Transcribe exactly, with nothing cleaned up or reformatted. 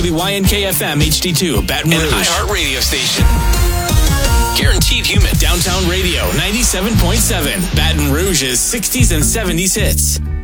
W Y N K F M H D two, Baton Rouge. An iHeart radio station. Guaranteed human. Downtown Radio ninety-seven point seven, Baton Rouge's sixties and seventies hits.